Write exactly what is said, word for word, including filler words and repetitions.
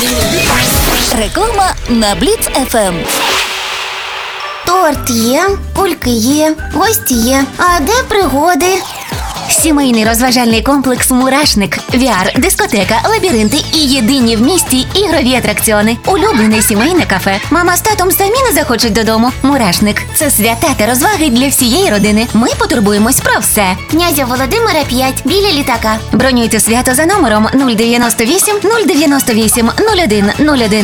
Реклама на Бліц еф ем. Торт є, кульки є, гості є. А де пригоди? Сімейний розважальний комплекс «Мурашник». ві ар, дискотека, лабіринти і єдині в місті ігрові атракціони. Улюблене сімейне кафе. Мама з татом самі не захочуть додому. «Мурашник» – це свята та розваги для всієї родини. Ми потурбуємось про все. Князя Володимира п'ять, біля літака. Бронюйте свято за номером нуль дев'яносто вісім нуль дев'яносто вісім нуль один нуль один.